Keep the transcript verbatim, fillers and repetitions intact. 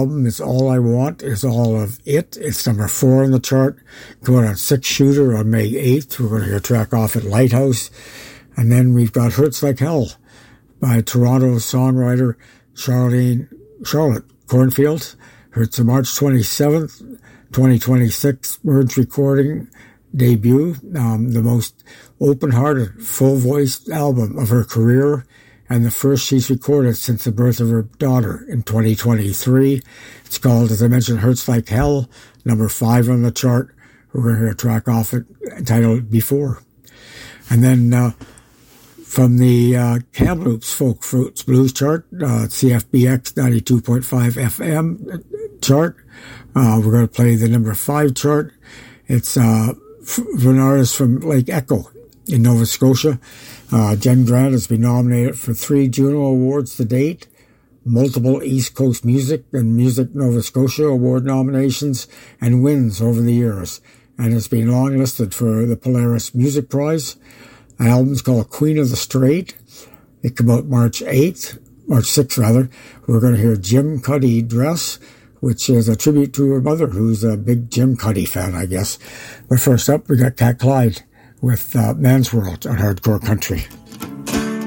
album is All I Want Is All of It. It's number four on the chart. Going on Six Shooter on May eighth. We're going to hear a track off at Lighthouse. And then we've got Hurts Like Hell by Toronto songwriter Charlene, Charlotte Cornfield. It's a March twenty-seventh, twenty twenty-six Merge recording debut. Um, the most open-hearted, full-voiced album of her career, and the first she's recorded since the birth of her daughter in twenty twenty-three. It's called, as I mentioned, Hurts Like Hell, number five on the chart. We're going to hear a track off it entitled Before. And then uh, from the uh, Kamloops Folk Fruits Blues chart, uh, C F B X ninety-two point five F M chart, uh, we're going to play the number five chart. It's uh, an artist from Lake Echo in Nova Scotia. Uh, Jen Grant has been nominated for three Juno Awards to date, multiple East Coast Music and Music Nova Scotia Award nominations, and wins over the years, and has been longlisted for the Polaris Music Prize. The album's called Queen of the Strait. It came out March eighth, March sixth rather. We're going to hear Jim Cuddy Dress, which is a tribute to her mother, who's a big Jim Cuddy fan, I guess. But first up, we got Cat Clyde with uh, Man's World on Hardcore Country.